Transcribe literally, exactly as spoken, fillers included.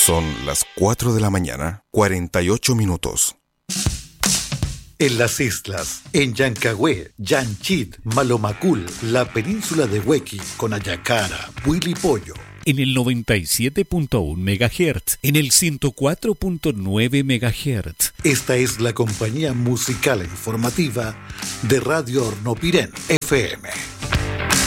Son las cuatro de la mañana, cuarenta y ocho minutos. En las islas, en Yancagüe, Yanchit, Malomacul, la península de Huequi, Conayacara, Huilipollo. En el noventa y siete punto uno megahertz, en el ciento cuatro punto nueve megahertz. Esta es la compañía musical e informativa de Radio Hornopirén F M.